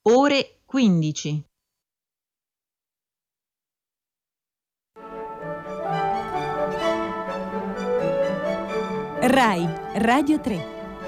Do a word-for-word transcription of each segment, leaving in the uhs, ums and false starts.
ore quindici. Rai Radio tre.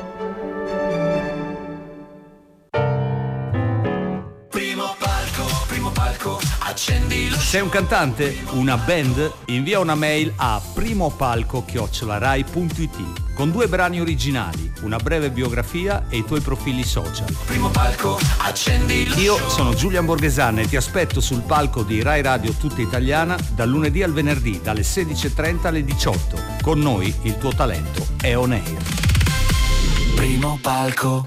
Primo palco, primo palco, accendi lo show. Sei un cantante? Una band? Invia una mail a primopalco chiocciola rai punto it con due brani originali, una breve biografia e i tuoi profili social. Primo palco, accendi lo Io show. sono Giulian Borghesana e ti aspetto sul palco di Rai Radio Tutta Italiana dal lunedì al venerdì dalle sedici e trenta alle diciotto. Con noi il tuo talento è on air. Primo palco.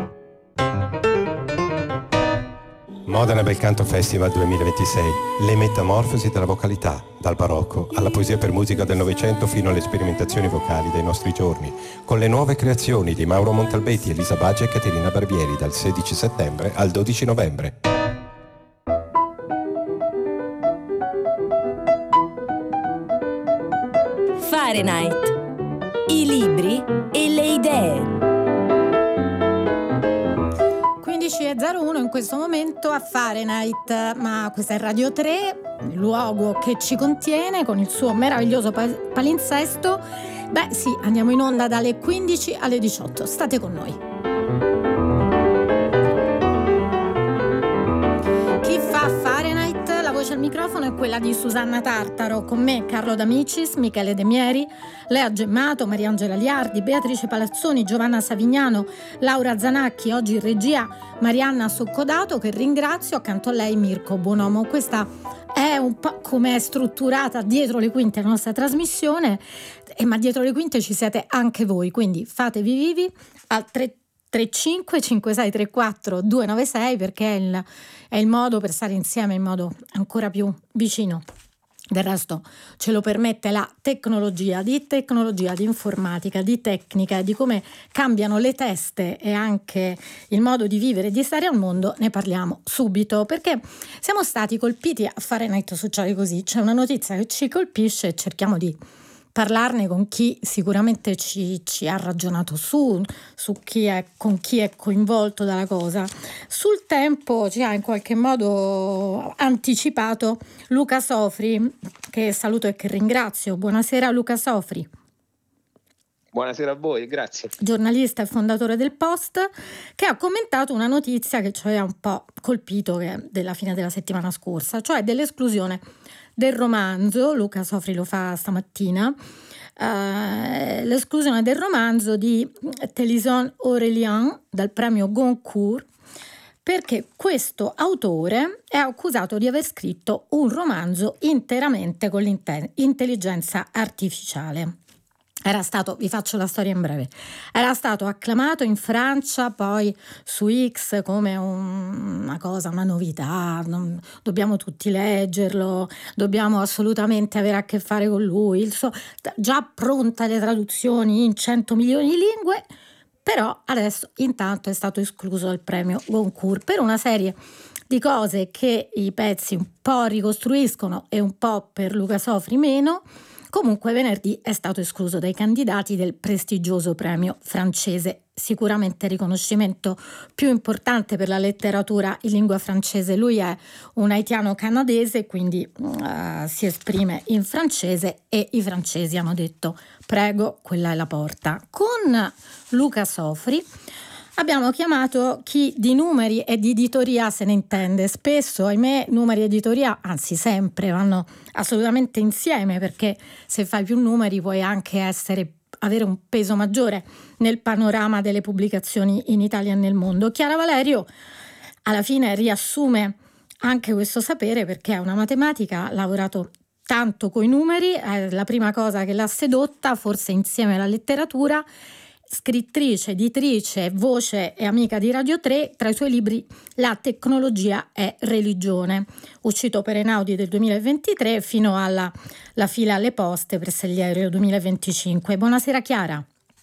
Modena Belcanto Festival duemilaventisei. Le metamorfosi della vocalità, dal barocco alla poesia per musica del Novecento fino alle sperimentazioni vocali dei nostri giorni, con le nuove creazioni di Mauro Montalbetti, Elisa Baggi e Caterina Barbieri dal sedici settembre al dodici novembre. Fahrenheit. I libri e le idee. quindici e zero uno in questo momento a Fahrenheit, ma questa è Radio tre, il luogo che ci contiene con il suo meraviglioso pa- palinsesto. Beh sì, andiamo in onda dalle quindici alle diciotto, state con noi. Chi fa Fahrenheit? La voce al microfono è quella di Susanna Tartaro, con me Carlo D'Amicis, Michele De Mieri, Lea Gemmato, Mariangela Liardi, Beatrice Palazzoni, Giovanna Savignano, Laura Zanacchi, oggi in regia Marianna Soccodato, che ringrazio, accanto a lei Mirko Bonomo. Questa è un po' come è strutturata dietro le quinte la nostra trasmissione, eh, ma dietro le quinte ci siete anche voi, quindi fatevi vivi al tre tre cinque cinque sei tre quattro due nove sei, perché è il, è il modo per stare insieme in modo ancora più vicino. Del resto ce lo permette la tecnologia, di tecnologia, di informatica, di tecnica, di come cambiano le teste e anche il modo di vivere e di stare al mondo. Ne parliamo subito, perché siamo stati colpiti a Fahrenheit Sociale Così. C'è una notizia che ci colpisce e cerchiamo di parlarne con chi sicuramente ci, ci ha ragionato su, su chi è, con chi è coinvolto dalla cosa. Sul Tempo ci ha in qualche modo anticipato Luca Sofri, che saluto e che ringrazio. Buonasera Luca Sofri. Buonasera a voi, grazie. Giornalista e fondatore del Post, che ha commentato una notizia che ci aveva un po' colpito, che è della fine della settimana scorsa, cioè dell'esclusione del romanzo, Luca Sofri lo fa stamattina, eh, l'esclusione del romanzo di Téléson Aurélien dal premio Goncourt, perché questo autore è accusato di aver scritto un romanzo interamente con l'intelligenza artificiale. Era stato, vi faccio la storia in breve, era stato acclamato in Francia, poi su X come un, una cosa, una novità, non, dobbiamo tutti leggerlo, dobbiamo assolutamente avere a che fare con lui, il suo, già pronta le traduzioni in cento milioni di lingue, però adesso intanto è stato escluso dal premio Goncourt per una serie di cose che i pezzi un po' ricostruiscono e un po' per Luca Sofri meno. Comunque venerdì è stato escluso dai candidati del prestigioso premio francese, sicuramente il riconoscimento più importante per la letteratura in lingua francese. Lui è un haitiano canadese, quindi uh, si esprime in francese e i francesi hanno detto prego, quella è la porta. Con Luca Sofri abbiamo chiamato chi di numeri e di editoria se ne intende. Spesso, ahimè, numeri e editoria, anzi sempre, vanno assolutamente insieme, perché se fai più numeri puoi anche essere, avere un peso maggiore nel panorama delle pubblicazioni in Italia e nel mondo. Chiara Valerio alla fine riassume anche questo sapere, perché è una matematica, ha lavorato tanto coi numeri, è la prima cosa che l'ha sedotta, forse insieme alla letteratura. Scrittrice, editrice, voce e amica di Radio tre, tra i suoi libri La tecnologia è religione, uscito per Einaudi del duemilaventitré fino alla La fila alle poste per Seglierio duemilaventicinque. Buonasera Chiara.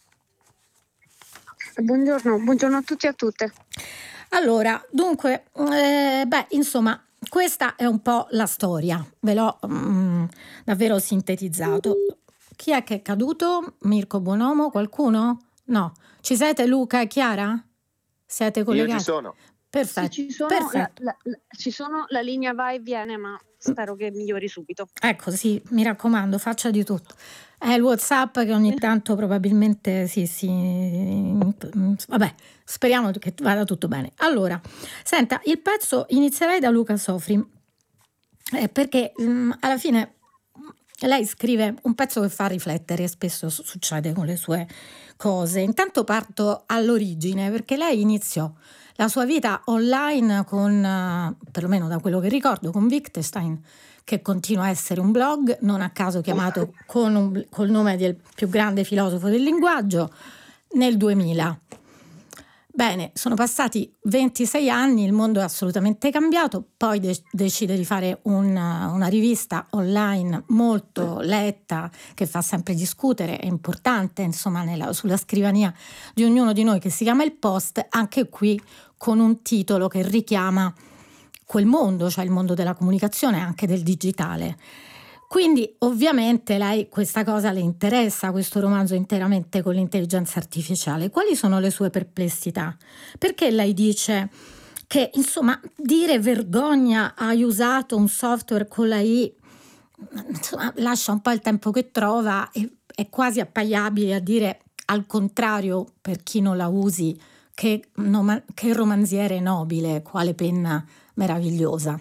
Buongiorno, buongiorno a tutti e a tutte. Allora, dunque, eh, beh, insomma, questa è un po' la storia, ve l'ho mm, davvero sintetizzato. Chi è che è caduto? Mirko Bonomo? Qualcuno? No. Ci siete Luca e Chiara? Siete collegati? Io ci sono. Perfetto. Sì, ci sono, perfetto. La, la, la, ci sono, la linea va e viene, ma spero che migliori subito. Ecco, sì, mi raccomando, faccia di tutto. È il WhatsApp che ogni tanto probabilmente sì, sì, vabbè, speriamo che vada tutto bene. Allora, senta, il pezzo inizierei da Luca Sofri, eh, perché mh, alla fine lei scrive un pezzo che fa riflettere, spesso succede con le sue cose. Intanto parto all'origine, perché lei iniziò la sua vita online con, perlomeno da quello che ricordo, con Wittgenstein, che continua a essere un blog, non a caso chiamato con un, col nome del più grande filosofo del linguaggio, nel duemila. Bene, sono passati ventisei anni, il mondo è assolutamente cambiato, poi de- decide di fare una, una rivista online molto letta, che fa sempre discutere, è importante, insomma, nella, sulla scrivania di ognuno di noi, che si chiama Il Post, anche qui con un titolo che richiama quel mondo, cioè il mondo della comunicazione e anche del digitale. Quindi ovviamente lei questa cosa le interessa, questo romanzo interamente con l'intelligenza artificiale. Quali sono le sue perplessità? Perché lei dice che, insomma, dire vergogna, hai usato un software con la I, insomma, lascia un po' il tempo che trova e è quasi appaiabile a dire al contrario per chi non la usi che, no, che romanziere nobile, quale penna meravigliosa.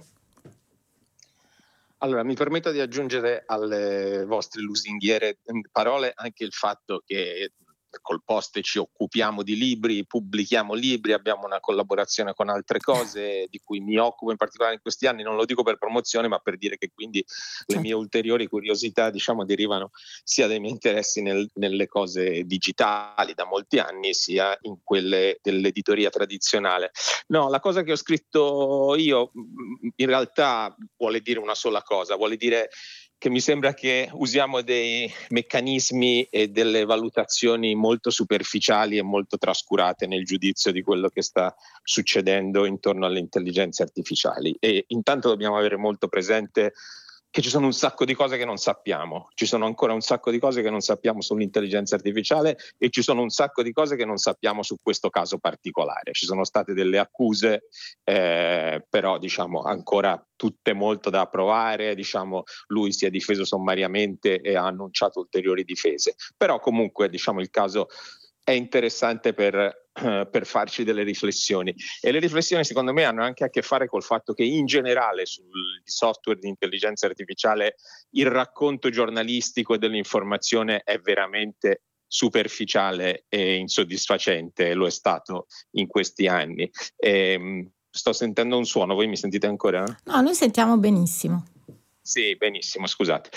Allora, mi permetto di aggiungere alle vostre lusinghiere parole anche il fatto che col Post ci occupiamo di libri, pubblichiamo libri, abbiamo una collaborazione con altre cose di cui mi occupo in particolare in questi anni, non lo dico per promozione ma per dire che quindi certo. Le mie ulteriori curiosità diciamo derivano sia dai miei interessi nel, nelle cose digitali da molti anni sia in quelle dell'editoria tradizionale. No, la cosa che ho scritto io in realtà vuole dire una sola cosa, vuole dire che mi sembra che usiamo dei meccanismi e delle valutazioni molto superficiali e molto trascurate nel giudizio di quello che sta succedendo intorno alle intelligenze artificiali. E intanto dobbiamo avere molto presente che ci sono un sacco di cose che non sappiamo, ci sono ancora un sacco di cose che non sappiamo sull'intelligenza artificiale e ci sono un sacco di cose che non sappiamo su questo caso particolare. Ci sono state delle accuse, eh, però diciamo ancora tutte molto da provare, diciamo lui si è difeso sommariamente e ha annunciato ulteriori difese, però comunque diciamo il caso è interessante per per farci delle riflessioni e le riflessioni secondo me hanno anche a che fare col fatto che in generale sul software di intelligenza artificiale il racconto giornalistico dell'informazione è veramente superficiale e insoddisfacente, lo è stato in questi anni. E, sto sentendo un suono, voi mi sentite ancora? No, noi sentiamo benissimo. Sì, benissimo, scusate.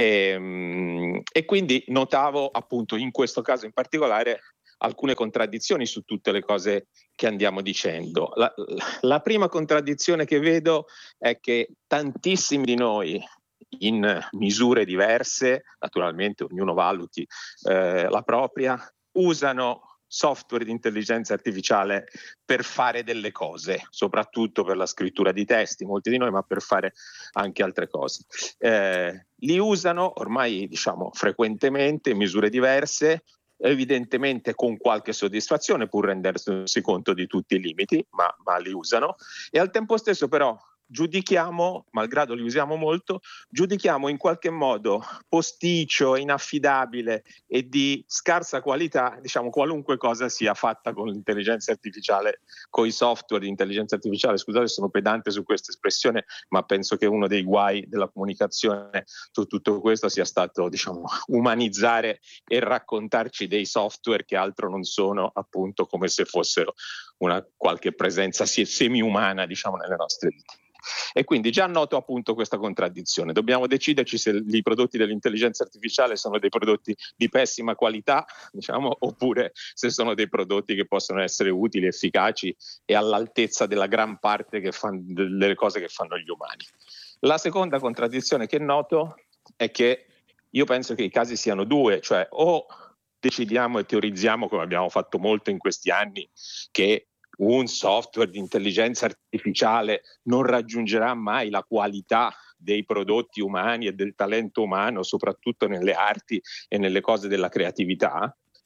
E, e quindi notavo appunto in questo caso in particolare alcune contraddizioni su tutte le cose che andiamo dicendo. La, la prima contraddizione che vedo è che tantissimi di noi, in misure diverse, naturalmente ognuno valuti eh, la propria, usano software di intelligenza artificiale per fare delle cose, soprattutto per la scrittura di testi, molti di noi, ma per fare anche altre cose. Eh, li usano ormai, diciamo, frequentemente in misure diverse, evidentemente con qualche soddisfazione, pur rendersi conto di tutti i limiti, ma, ma li usano. E al tempo stesso però giudichiamo, malgrado li usiamo molto, giudichiamo in qualche modo posticcio, inaffidabile e di scarsa qualità, diciamo, qualunque cosa sia fatta con l'intelligenza artificiale, con i software di intelligenza artificiale. Scusate, sono pedante su questa espressione, ma penso che uno dei guai della comunicazione su tutto questo sia stato, diciamo, umanizzare e raccontarci dei software che altro non sono, appunto, come se fossero una qualche presenza semi-umana, diciamo, nelle nostre vite. E quindi già noto appunto questa contraddizione. Dobbiamo deciderci se i prodotti dell'intelligenza artificiale sono dei prodotti di pessima qualità, diciamo, oppure se sono dei prodotti che possono essere utili, efficaci e all'altezza della gran parte che fanno, delle cose che fanno gli umani. La seconda contraddizione che noto è che io penso che i casi siano due, cioè o decidiamo e teorizziamo, come abbiamo fatto molto in questi anni, che un software di intelligenza artificiale non raggiungerà mai la qualità dei prodotti umani e del talento umano, soprattutto nelle arti e nelle cose della creatività,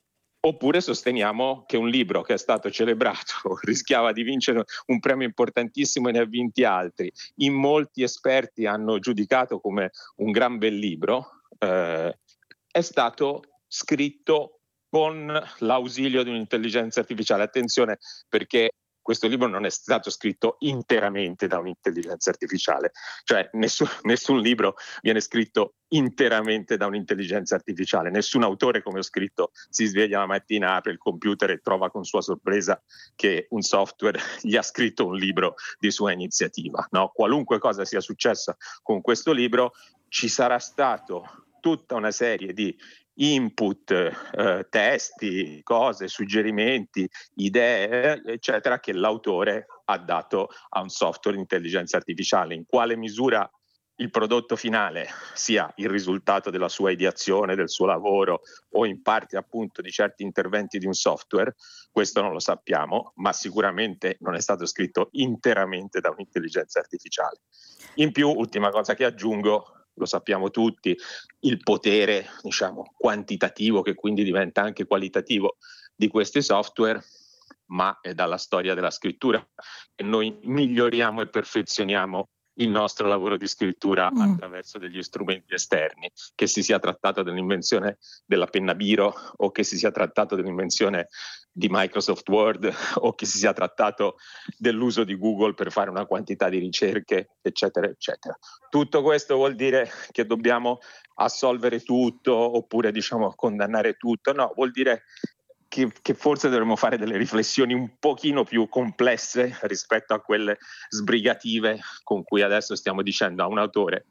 Oppure sosteniamo che un libro che è stato celebrato, rischiava di vincere un premio importantissimo e ne ha vinti altri, in molti esperti hanno giudicato come un gran bel libro, eh, è stato scritto con l'ausilio di un'intelligenza artificiale. Attenzione, perché questo libro non è stato scritto interamente da un'intelligenza artificiale, cioè nessun, nessun libro viene scritto interamente da un'intelligenza artificiale, nessun autore, come ho scritto, si sveglia la mattina, apre il computer e trova con sua sorpresa che un software gli ha scritto un libro di sua iniziativa, no? Qualunque cosa sia successa con questo libro, ci sarà stato tutta una serie di input, eh, testi, cose, suggerimenti, idee, eccetera, che l'autore ha dato a un software di intelligenza artificiale. In quale misura il prodotto finale sia il risultato della sua ideazione, del suo lavoro o in parte appunto di certi interventi di un software, questo non lo sappiamo, ma sicuramente non è stato scritto interamente da un'intelligenza artificiale. In più, ultima cosa che aggiungo, lo sappiamo tutti, il potere, diciamo, quantitativo, che quindi diventa anche qualitativo, di questi software, ma è dalla storia della scrittura che noi miglioriamo e perfezioniamo il nostro lavoro di scrittura mm. attraverso degli strumenti esterni, che si sia trattato dell'invenzione della penna biro o che si sia trattato dell'invenzione di Microsoft Word o che si sia trattato dell'uso di Google per fare una quantità di ricerche, eccetera, eccetera. Tutto questo vuol dire che dobbiamo assolvere tutto oppure, diciamo, condannare tutto? No, vuol dire Che, che forse dovremmo fare delle riflessioni un pochino più complesse rispetto a quelle sbrigative con cui adesso stiamo dicendo a un autore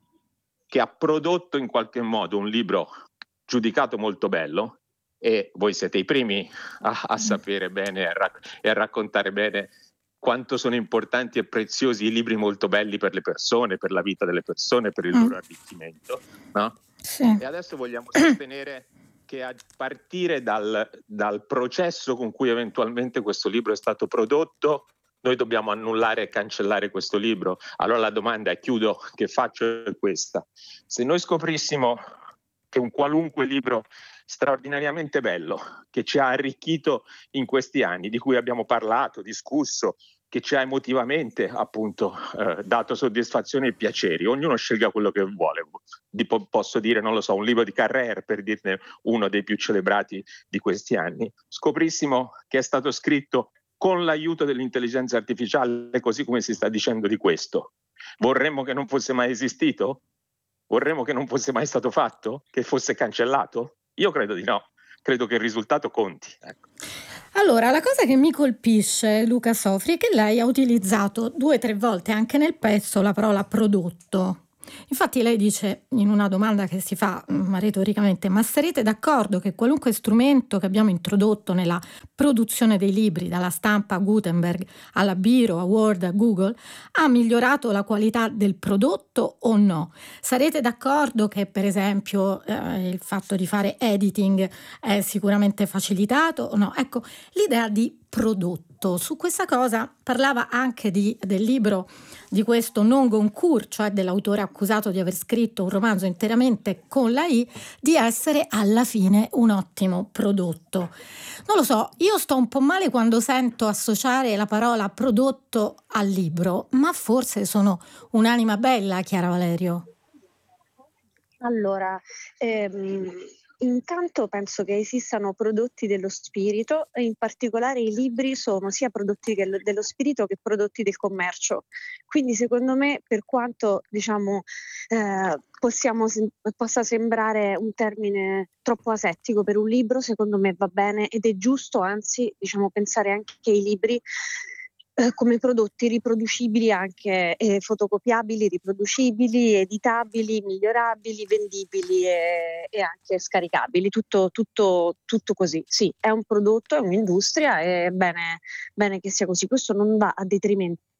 che ha prodotto in qualche modo un libro giudicato molto bello, e voi siete i primi a, a sapere bene e a, rac- e a raccontare bene quanto sono importanti e preziosi i libri molto belli per le persone, per la vita delle persone, per il Mm. loro arricchimento, no? Sì. E adesso vogliamo sostenere che a partire dal, dal processo con cui eventualmente questo libro è stato prodotto, noi dobbiamo annullare e cancellare questo libro. Allora la domanda, e chiudo, che faccio è questa: se noi scoprissimo che un qualunque libro straordinariamente bello, che ci ha arricchito in questi anni, di cui abbiamo parlato, discusso, che ci ha emotivamente appunto eh, dato soddisfazione e piaceri, ognuno scelga quello che vuole, di, po- posso dire, non lo so, un libro di Carrère, per dirne uno dei più celebrati di questi anni, scoprissimo che è stato scritto con l'aiuto dell'intelligenza artificiale, così come si sta dicendo di questo, vorremmo che non fosse mai esistito? Vorremmo che non fosse mai stato fatto? Che fosse cancellato? Io credo di no, credo che il risultato conti, ecco. Allora, la cosa che mi colpisce, Luca Sofri, è che lei ha utilizzato due o tre volte anche nel pezzo la parola prodotto. Infatti lei dice in una domanda che si fa ma retoricamente: ma sarete d'accordo che qualunque strumento che abbiamo introdotto nella produzione dei libri, dalla stampa a Gutenberg alla Biro, a Word, a Google, ha migliorato la qualità del prodotto o no? Sarete d'accordo che per esempio eh, il fatto di fare editing è sicuramente facilitato o no? Ecco, l'idea di prodotto, su questa cosa parlava anche di, del libro di questo non Goncourt, cioè dell'autore accusato di aver scritto un romanzo interamente con la I, di essere alla fine un ottimo prodotto. Non lo so, io sto un po' male quando sento associare la parola prodotto al libro, ma forse sono un'anima bella, Chiara Valerio. Allora, ehm, intanto penso che esistano prodotti dello spirito e in particolare i libri sono sia prodotti del- dello spirito che prodotti del commercio. Quindi secondo me, per quanto diciamo eh, possiamo sem- possa sembrare un termine troppo asettico per un libro, secondo me va bene ed è giusto, anzi diciamo pensare anche che i libri eh, come prodotti riproducibili, anche eh, fotocopiabili, riproducibili, editabili, migliorabili, vendibili e, e anche scaricabili, tutto, tutto, tutto così. Sì, è un prodotto, è un'industria, è bene, bene che sia così. Questo non va a detrimento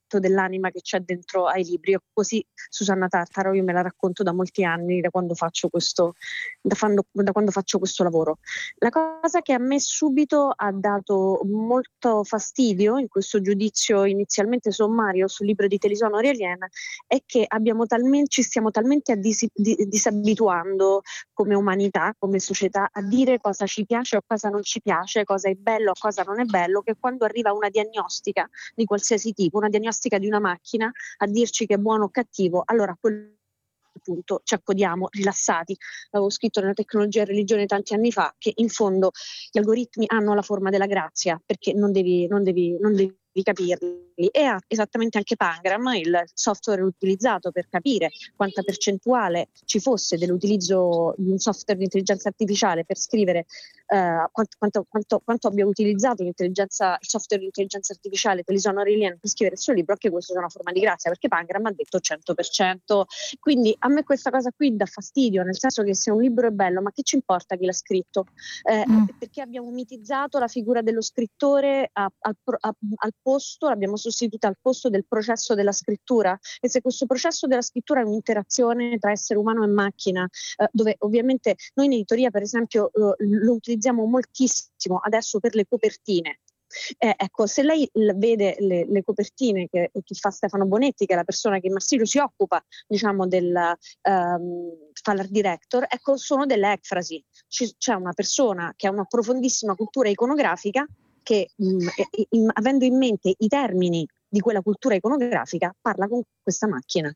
dell'anima che c'è dentro ai libri. Io così Susanna Tartaro io me la racconto da molti anni, da quando faccio questo, da, fando, da quando faccio questo lavoro. La cosa che a me subito ha dato molto fastidio in questo giudizio inizialmente sommario sul libro di Télisant Aurélien è che abbiamo talmente, ci stiamo talmente addisi, di, disabituando come umanità, come società, a dire cosa ci piace o cosa non ci piace, cosa è bello o cosa non è bello, che quando arriva una diagnostica di qualsiasi tipo, una diagnostica di una macchina, a dirci che è buono o cattivo, allora a quel punto ci accodiamo rilassati. Avevo scritto nella Tecnologia e Religione tanti anni fa che in fondo gli algoritmi hanno la forma della grazia, perché non devi, non devi, non devi capirli, e ha esattamente anche Pangram, il software utilizzato per capire quanta percentuale ci fosse dell'utilizzo di un software di intelligenza artificiale per scrivere uh, quanto, quanto, quanto, quanto abbia utilizzato l'intelligenza, il software di intelligenza artificiale Télisant Aurélien per scrivere il suo libro, anche questo è una forma di grazia, perché Pangram ha detto cento per cento. Quindi a me questa cosa qui dà fastidio, nel senso che se un libro è bello, ma che ci importa chi l'ha scritto? Eh, mm. Perché abbiamo mitizzato la figura dello scrittore a, a, a, al posto, l'abbiamo sostituita al posto del processo della scrittura, e se questo processo della scrittura è un'interazione tra essere umano e macchina, eh, dove ovviamente noi in editoria per esempio eh, lo utilizziamo moltissimo adesso per le copertine. Eh, ecco, se lei l- vede le, le copertine che, che fa Stefano Bonetti, che è la persona che in Marsilio si occupa, diciamo, del um, fa l'art director, ecco, sono delle ecfrasi. C- c'è una persona che ha una profondissima cultura iconografica che, mh, in, avendo in mente i termini di quella cultura iconografica, parla con questa macchina.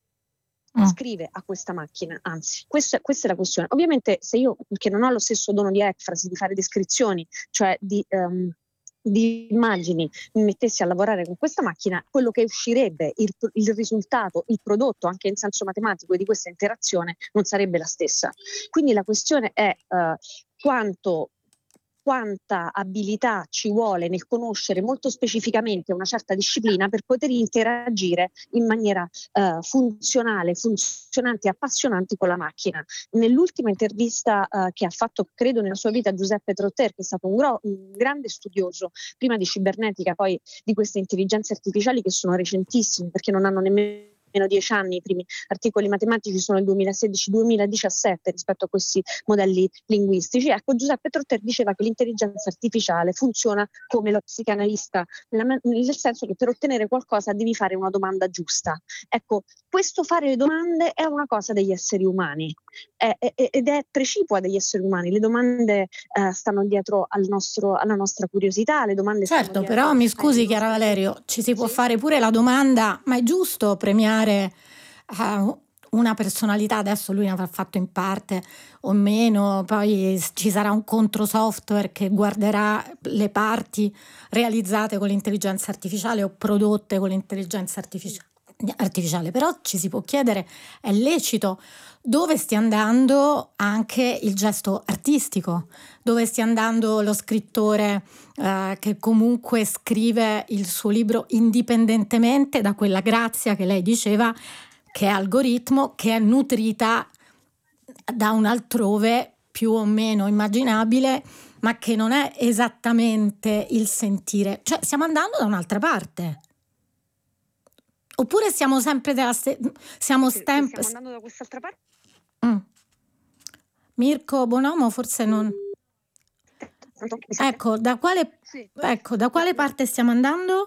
Mm. Scrive a questa macchina, anzi, questa, questa è la questione. Ovviamente se io, che non ho lo stesso dono di ecfrasi, di fare descrizioni, cioè di... Um, di immagini, mi mettessi a lavorare con questa macchina, quello che uscirebbe, il, il risultato, il prodotto anche in senso matematico di questa interazione non sarebbe la stessa. Quindi la questione è uh, quanto quanta abilità ci vuole nel conoscere molto specificamente una certa disciplina per poter interagire in maniera uh, funzionale, funzionante e appassionante con la macchina. Nell'ultima intervista uh, che ha fatto, credo, nella sua vita Giuseppe Trotter, che è stato un, gro- un grande studioso prima di cibernetica, poi di queste intelligenze artificiali che sono recentissime perché non hanno nemmeno meno dieci anni, i primi articoli matematici sono il duemilasedici duemiladiciassette rispetto a questi modelli linguistici. Ecco, Giuseppe Trotter diceva che l'intelligenza artificiale funziona come lo psicanalista, nel senso che per ottenere qualcosa devi fare una domanda giusta. Ecco, questo fare le domande è una cosa degli esseri umani, è, è, ed è precipua degli esseri umani. Le domande eh, stanno dietro al nostro, alla nostra curiosità, le domande certo, stanno però mi scusi nostri... Chiara Valerio, ci si può sì? fare pure la domanda, ma è giusto premiare Uh, una personalità? Adesso lui ne avrà fatto in parte o meno, poi ci sarà un contro software che guarderà le parti realizzate con l'intelligenza artificiale o prodotte con l'intelligenza artificiale, artificiale. Però ci si può chiedere, è lecito, dove stia andando anche il gesto artistico, dove stia andando lo scrittore eh, che comunque scrive il suo libro indipendentemente da quella grazia che lei diceva che è algoritmo, che è nutrita da un altrove più o meno immaginabile, ma che non è esattamente il sentire. Cioè stiamo andando da un'altra parte. Oppure siamo sempre della stessa... Siamo, sì, stem- stiamo andando da quest'altra parte? Mm. Mirko Bonomo forse non... Ecco, da quale, sì. ecco, da quale parte stiamo andando?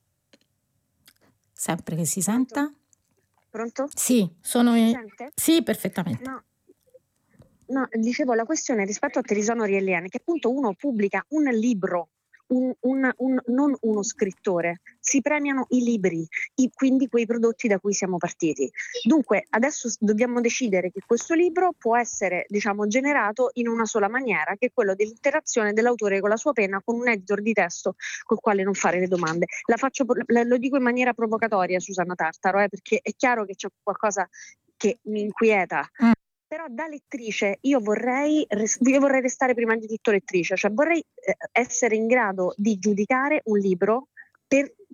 Sempre che si senta. Pronto? Sì, sono in... sente? Sì, perfettamente. No. No, dicevo, la questione rispetto a Télisant Aurélien, che appunto uno pubblica un libro, un, un, un, non uno scrittore, si premiano i libri, i, quindi quei prodotti da cui siamo partiti. Dunque adesso dobbiamo decidere che questo libro può essere, diciamo, generato in una sola maniera, che è quello dell'interazione dell'autore con la sua penna, con un editor di testo col quale non fare le domande. La faccio, lo dico in maniera provocatoria, Susanna Tartaro, eh, perché è chiaro che c'è qualcosa che mi inquieta. Mm. Però da lettrice io vorrei, io vorrei restare prima di tutto lettrice, cioè vorrei eh, essere in grado di giudicare un libro per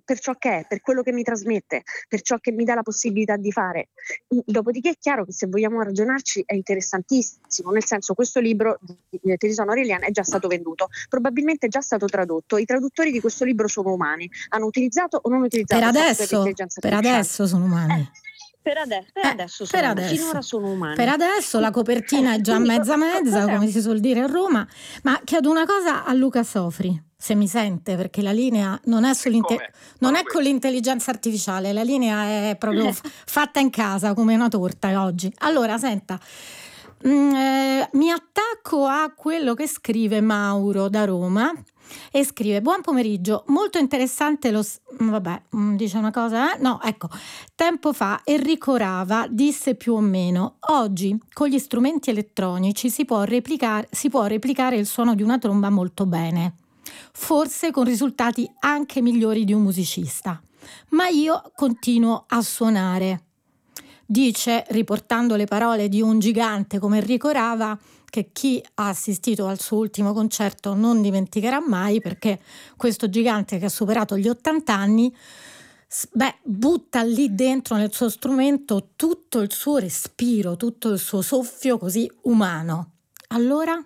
per ciò che è, per quello che mi trasmette, per ciò che mi dà la possibilità di fare. Dopodiché è chiaro che se vogliamo ragionarci è interessantissimo, nel senso, questo libro di Téléson Aurélien è già stato venduto, probabilmente è già stato tradotto, i traduttori di questo libro sono umani, hanno utilizzato o non utilizzato Per software di adesso, intelligenza per artificiale. adesso sono umani. Eh, per, ade- per Eh, adesso per sono adesso. finora sono umani. Per adesso la copertina è già Quindi, mezza co- mezza, cos'è? come si suol dire a Roma. Ma chiedo una cosa a Luca Sofri, se mi sente, perché la linea non è, sull'inte- Come? non è Come? con l'intelligenza artificiale, la linea è proprio f- fatta in casa come una torta oggi. Allora, senta, mm, eh, mi attacco a quello che scrive Mauro da Roma. E scrive: buon pomeriggio, molto interessante lo s- vabbè, mm, dice una cosa, eh? No, ecco, tempo fa Enrico Rava disse più o meno: oggi con gli strumenti elettronici si può replicare, si può replicare il suono di una tromba molto bene, forse con risultati anche migliori di un musicista, ma io continuo a suonare. Dice, riportando le parole di un gigante come Enrico Rava, che chi ha assistito al suo ultimo concerto non dimenticherà mai, perché questo gigante che ha superato gli ottanta anni, beh, butta lì dentro nel suo strumento tutto il suo respiro, tutto il suo soffio così umano. Allora?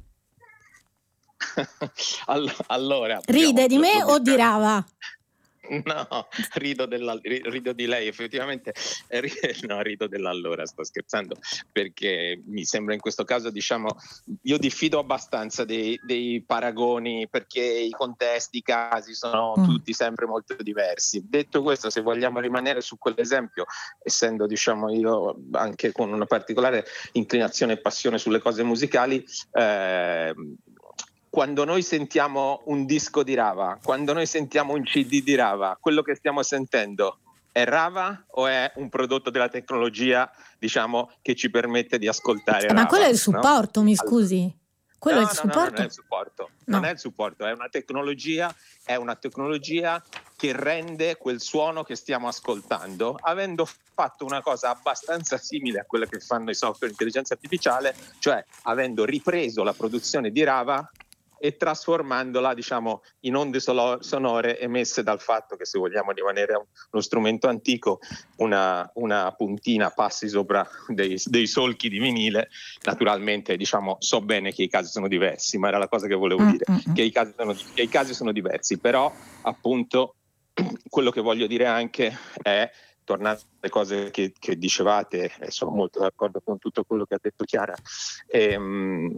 All- allora Ride di me o di Rava? No, rido, della, rido di lei, effettivamente, no, rido dell'allora, sto scherzando, perché mi sembra in questo caso, diciamo, io diffido abbastanza dei, dei paragoni, perché i contesti, i casi sono Mm. tutti sempre molto diversi. Detto questo, se vogliamo rimanere su quell'esempio, essendo, diciamo, io anche con una particolare inclinazione e passione sulle cose musicali, eh, quando noi sentiamo un disco di Rava, quando noi sentiamo un C D di Rava, quello che stiamo sentendo è Rava o è un prodotto della tecnologia, diciamo, che ci permette di ascoltare Eh, ma Rava? quello è il No? supporto, mi scusi. Quello No, è il no, no, no, supporto. non è il supporto, No. non è il supporto, è una tecnologia, è una tecnologia che rende quel suono che stiamo ascoltando, avendo fatto una cosa abbastanza simile a quella che fanno i software di intelligenza artificiale, cioè avendo ripreso la produzione di Rava e trasformandola, diciamo, in onde solo- sonore emesse dal fatto che, se vogliamo rimanere a uno strumento antico, una, una puntina passi sopra dei, dei solchi di vinile. Naturalmente, diciamo, so bene che i casi sono diversi, ma era la cosa che volevo Mm, dire, mm, mm. che i casi sono, che i casi sono diversi, però appunto quello che voglio dire anche è, tornando alle cose che, che dicevate, e sono molto d'accordo con tutto quello che ha detto Chiara, ehm,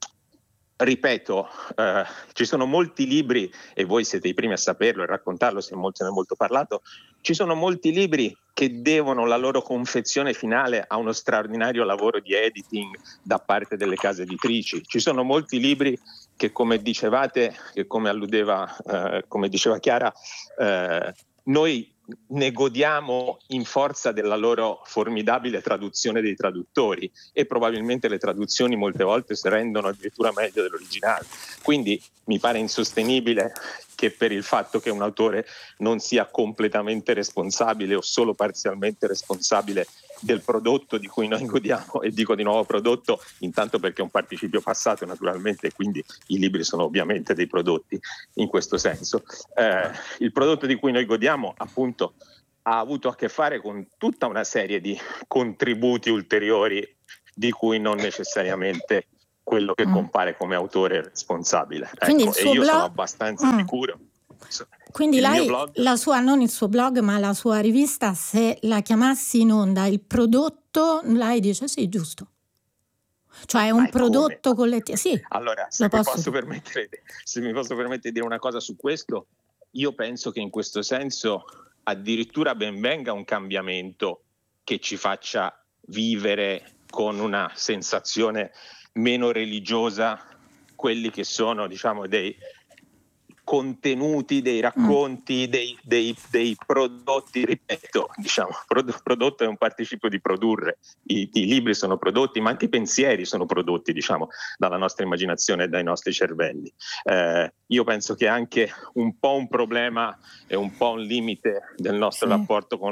ripeto, eh, ci sono molti libri, e voi siete i primi a saperlo e raccontarlo, se molto, se ne è molto parlato, ci sono molti libri che devono la loro confezione finale a uno straordinario lavoro di editing da parte delle case editrici. Ci sono molti libri che, come dicevate, che come alludeva, eh, come diceva Chiara, eh, noi ne godiamo in forza della loro formidabile traduzione dei traduttori, e probabilmente le traduzioni molte volte si rendono addirittura meglio dell'originale. Quindi mi pare insostenibile che, per il fatto che un autore non sia completamente responsabile o solo parzialmente responsabile del prodotto di cui noi godiamo, e dico di nuovo prodotto intanto perché è un participio passato naturalmente, e quindi i libri sono ovviamente dei prodotti in questo senso, eh, il prodotto di cui noi godiamo appunto ha avuto a che fare con tutta una serie di contributi ulteriori di cui non necessariamente quello che Mm. compare come autore responsabile. Quindi Ecco, il e suo io sono blog- abbastanza Mm. sicuro. Quindi Il mio lei, blog- la sua, non il suo blog, ma la sua rivista, se la chiamassi in onda il prodotto, lei dice sì, giusto. Cioè è un Ma è prodotto come? collettivo. Sì, Allora, se lo mi, posso posso dire. permettere, se mi posso permettere di dire una cosa su questo, io penso che in questo senso addirittura ben venga un cambiamento che ci faccia vivere con una sensazione meno religiosa quelli che sono, diciamo, dei contenuti, dei racconti, dei, dei, dei prodotti. Ripeto, diciamo, prod- prodotto è un participio di produrre. I, I libri sono prodotti, ma anche i pensieri sono prodotti, diciamo, dalla nostra immaginazione e dai nostri cervelli. Eh, io penso che anche un po' un problema e un po' un limite del nostro Sì. rapporto con la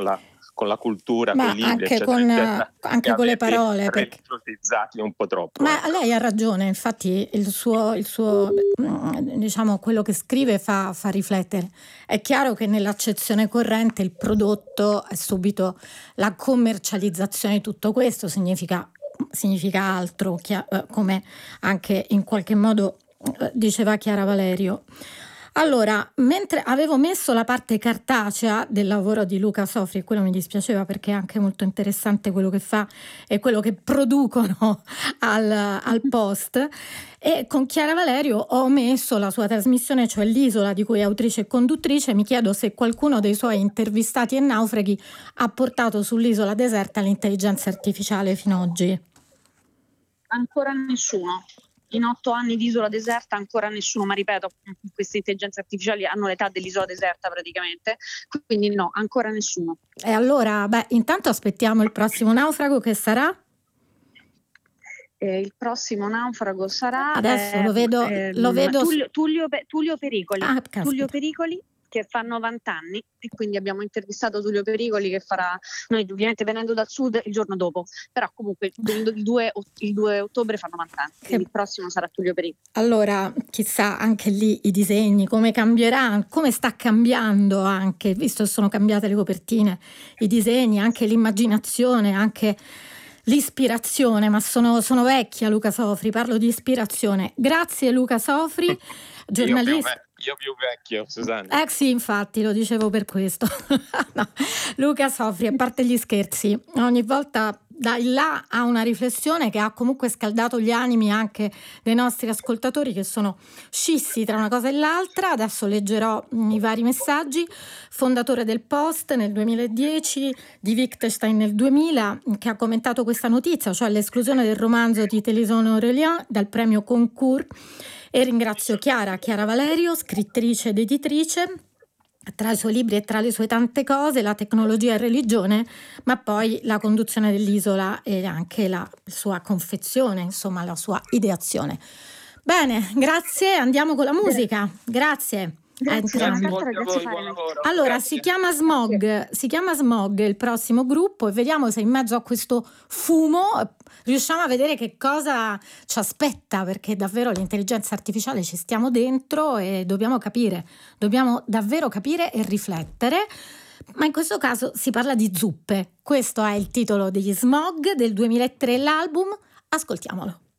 con la cultura, Ma con i libri, anche eccetera, con, eccetera, anche li con le avete parole, perché religiosizzati un po' troppo. Ma ecco. lei ha ragione, infatti il suo, il suo mm, diciamo, quello che scrive fa, fa riflettere. È chiaro che nell'accezione corrente il prodotto è subito la commercializzazione di tutto questo, significa, significa altro, chia- eh, come anche in qualche modo eh, diceva Chiara Valerio. Allora, mentre avevo messo la parte cartacea del lavoro di Luca Sofri, e quello mi dispiaceva perché è anche molto interessante quello che fa e quello che producono al, al Post, e con Chiara Valerio ho messo la sua trasmissione, cioè L'Isola, di cui è autrice e conduttrice. Mi chiedo se qualcuno dei suoi intervistati e naufraghi ha portato sull'isola deserta l'intelligenza artificiale fino ad oggi. Ancora nessuno. In otto anni di isola deserta ancora nessuno, ma ripeto, queste intelligenze artificiali hanno l'età dell'isola deserta praticamente, quindi no, ancora nessuno. E allora, beh, intanto aspettiamo il prossimo naufrago, che sarà? Eh, il prossimo naufrago sarà Adesso eh, lo vedo, ehm, lo vedo Tullio, Tullio, Pe- Tullio Pericoli. Ah, caspita. Tullio Pericoli, che fa novanta anni, e quindi abbiamo intervistato Tullio Pericoli, che farà, noi ovviamente venendo dal sud, il giorno dopo, però comunque il due, il due ottobre fa novanta anni, quindi il prossimo sarà Tullio Pericoli. Allora, chissà anche lì i disegni, come cambierà, come sta cambiando anche, visto che sono cambiate le copertine, i disegni, anche l'immaginazione, anche l'ispirazione, ma sono, sono vecchia, Luca Sofri, parlo di ispirazione. Grazie Luca Sofri, giornalista. Io più, ve- io più vecchio, Susanna. Eh sì, infatti, lo dicevo per questo. No. Luca Sofri, a parte gli scherzi, ogni volta da là ha una riflessione che ha comunque scaldato gli animi anche dei nostri ascoltatori, che sono scissi tra una cosa e l'altra. Adesso leggerò mh, i vari messaggi. Fondatore del Post nel duemiladieci, di Wittgenstein nel duemila, che ha commentato questa notizia, cioè l'esclusione del romanzo di Téléson Aurélien dal premio Goncourt. E ringrazio Chiara, Chiara Valerio, scrittrice ed editrice. Tra i suoi libri e tra le sue tante cose, la tecnologia e religione, ma poi la conduzione dell'isola e anche la sua confezione, insomma la sua ideazione. Bene, grazie, andiamo con la musica. Grazie. Grazie, a entrambi. ragazzi, buon lavoro. Allora, Grazie. si chiama Smog, si chiama Smog il prossimo gruppo, e vediamo se in mezzo a questo fumo riusciamo a vedere che cosa ci aspetta, perché davvero l'intelligenza artificiale ci stiamo dentro e dobbiamo capire, dobbiamo davvero capire e riflettere. Ma in questo caso si parla di zuppe. Questo è il titolo degli Smog del duemilatré, l'album. Ascoltiamolo.